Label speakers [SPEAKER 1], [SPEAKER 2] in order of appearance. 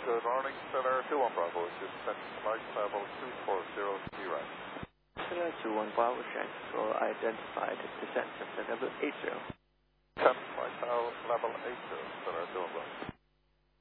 [SPEAKER 1] Good morning, Stellar 21 Bravo. Descent flight level 240 right.
[SPEAKER 2] Stellar 21 Bravo, transfer identified. Descent level 80.
[SPEAKER 1] 10 flight level 80, Stellar 21 Bravo.